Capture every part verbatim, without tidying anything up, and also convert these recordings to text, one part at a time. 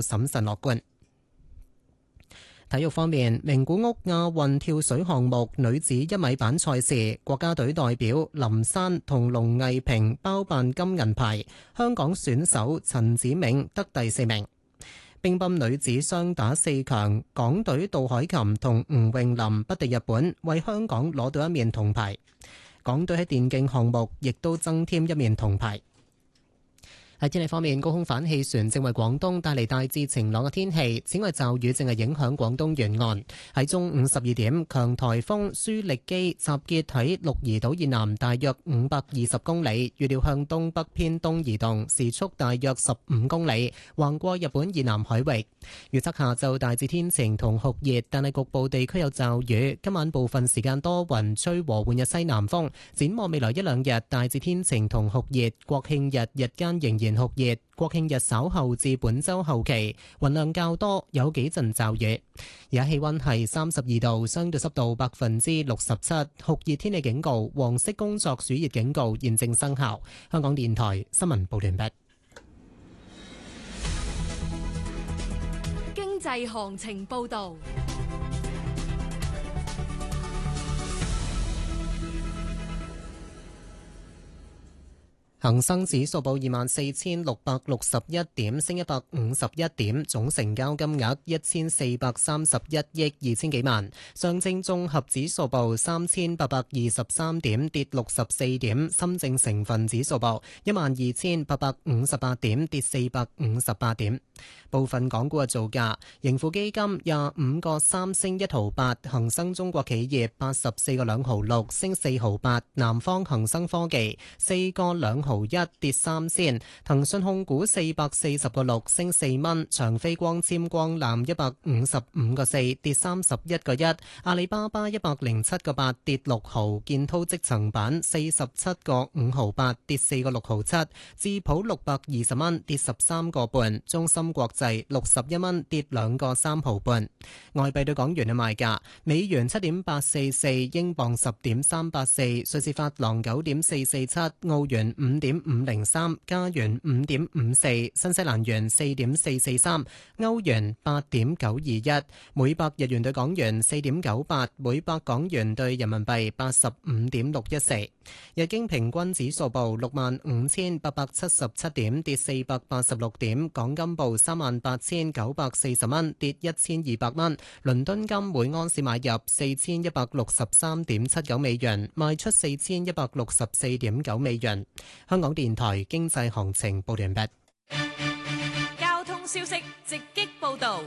審慎樂觀。體育方面，名古屋亞運跳水項目女子一米板賽事，國家隊代表林珊同龍藝萍包辦金銀牌，香港選手陳子銘得第四名。乒乓女子雙打四強，港隊杜海琴同吳詠琳不敵日本，為香港攞到一面銅牌。港隊喺電競項目亦都增添一面銅牌。喺天氣方面，高空反氣旋正為廣東帶嚟大致晴朗嘅天氣。此外，驟雨正係影響廣東沿岸。喺中午十二點，強颱風舒力基集結喺鹿兒島以南大約五百二十公里，預料向東北偏東移動，時速大約十五公里，橫過日本以南海域。預測下晝大致天晴同酷熱，但係局部地區有驟雨。今晚部分時間多雲，吹和緩嘅西南風。展望未來一兩日，大致天晴同酷熱。國慶日日間仍然酷熱，國慶日稍後至本週後期雲量較多，有幾陣驟雨。而家氣溫係三十二度，相對濕度百分之六十七，酷熱天氣警告、黃色工作暑熱警告現正生效。香港電台新聞報完畢。 經濟行情報道。 恒生指數報二萬四千六百六十一點，升一百五十一點，總成交金額一千四百三十一億二千幾萬。上證綜合指數報三千八百二十三點，跌六十四點。深證成分指數報一萬二千八百五十八點，跌四百五十八點。部分港股嘅造價：盈富基金廿五個三升一毫八，恒生中國企業八十四個兩毫六升四毫八，南方恒生科技四個兩毫一跌三仙，騰訊控股四百四十個六升四蚊，長飛光纖光纜一百五十五個四跌三十一個一，阿里巴巴一百零七個八跌六毫，建滔積層板四十七個五毫八跌四個六毫七，智普六百二十蚊跌十三個半，中芯國際六十一蚊跌兩個三毫半。外幣對港元嘅賣價：美元七點八四四，英鎊十點三八四，瑞士法郎九點四四七，澳元五點五零三，加元五點五四，新西蘭元四點四四三，歐元八點九二一，每百日元對港元四點九八，每百港元對人民幣八十五點六一四。日經平均指數報六萬五千八百七十七點，跌四百八十六點。港金報三萬八千九百四十蚊，跌一千二百蚊。倫敦金每盎司買入四千一百六十三點七九美元，賣出四千一百六十四點九美元。香港電台經濟行情報完畢。 交通消息直擊報道。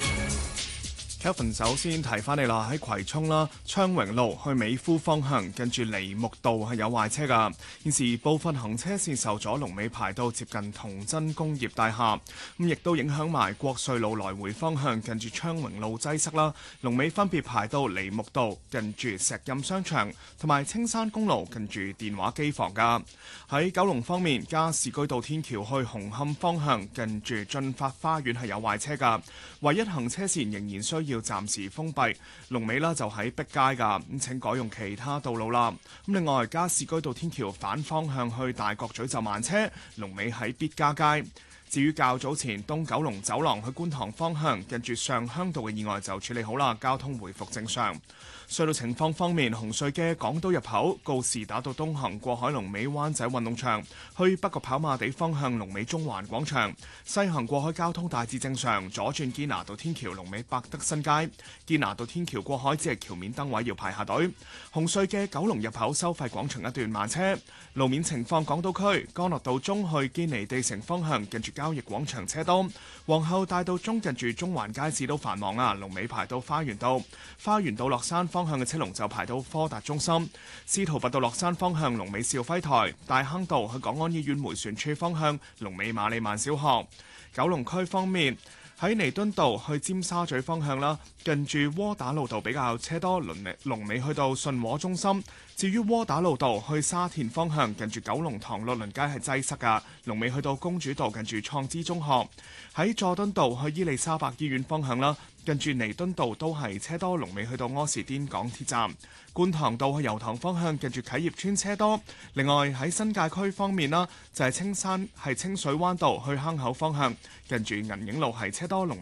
Kevin 首先提翻你啦，喺葵涌啦，昌榮路去美孚方向，近住梨木道係有壞車㗎。現時部分行車線受阻，龍尾排到接近童真工業大廈，咁亦都影響埋國瑞路來回方向，近住昌榮路擠塞啦。龍尾分別排到梨木道近住石蔭商場，同埋青山公路近住電話機房㗎。喺九龍方面，加士居道天橋去紅磡方向，近住進發花園係有壞車㗎，唯一行車線仍然需要要暫時封閉，龍尾啦就喺碧街㗎，咁請改用其他道路啦。咁另外，加士居道天橋反方向去大角咀就慢車，龍尾喺必嘉街。至於較早前東九龍走廊去觀塘方向，近住上鄉道嘅意外就處理好啦，交通回復正常。隧道情況方面，紅隧嘅港島入口告士打道東行過海龍尾灣仔運動場，去北角跑馬地方向龍尾中環廣場，西行過海交通大致正常，左轉堅拿道天橋龍尾百德新街，堅拿道天橋過海只係橋面燈位要排下隊。紅隧嘅九龍入口收費廣場一段慢車。路面情況，港島區干諾道中去堅尼地城方向，近住交易廣場車多，皇后大道中近住中環街市都繁忙啊，龍尾排到花園道，花園道落山方向嘅車龍就排到科達中心，司徒拔道落山方向龍尾兆輝台，大坑道去港安醫院迴旋處方向龍尾瑪利曼小學。九龍區方面，喺彌敦道去尖沙咀方向啦，近住窩打老道比較車多，龍尾去到順和中心。至於窩打老道去沙田方向，近住九龍塘律倫街係擠塞㗎，龍尾去到公主道近住創知中學。喺佐敦道去伊利沙伯醫院方向啦，近住彌敦道都係車多，龍尾去到柯士甸港鐵站。觀塘道去油塘方向，近住啟業邨車多。另外喺新界區方面啦，就係青山係清水灣道去坑口方向，近住銀影路係車多，龍